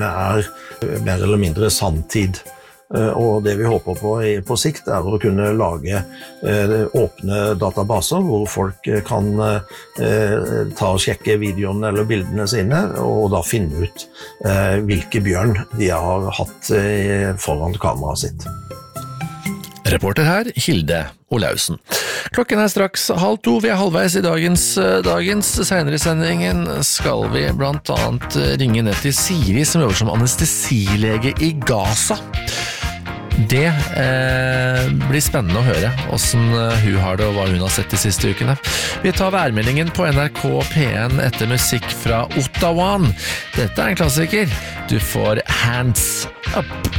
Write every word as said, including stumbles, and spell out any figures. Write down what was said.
er mer eller mindre sanntid. Og det vi håper på på sikt er å kunne lage åpne databaser hvor folk kan ta og sjekke videoene eller bildene sine og da finne ut hvilke bjørn de har hatt foran kameraet sitt. Reporter her, Hilde Olausen. Klokken er straks halv to, vi er halvveis i dagens, dagens. Senere i sendingen skal vi blant annet ringe ned til Siri, som jobber som anestesilege i Gaza. Det eh, blir spennende å høre hvordan hun har det og hva hun har sett de siste ukene. Vi tar værmeldingen på N R K P en etter musikk fra Ottawa. Dette er en klassiker. Du får Hands Up.